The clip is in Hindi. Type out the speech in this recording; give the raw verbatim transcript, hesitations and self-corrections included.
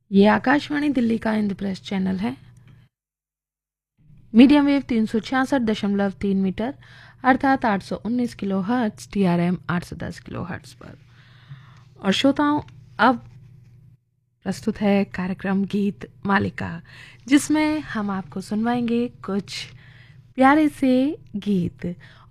ये आकाशवाणी दिल्ली का इंद्रप्रस्थ चैनल है। मीडियम वेव तीन सौ छियासठ दशमलव तीन मीटर अर्थात आठ सौ उन्नीस kilo hertz, T R M आठ सौ दस किलो हर्ट्स पर। और श्रोताओं, अब प्रस्तुत है कार्यक्रम गीत मालिका, जिसमें हम आपको सुनवाएंगे कुछ प्यारे से गीत।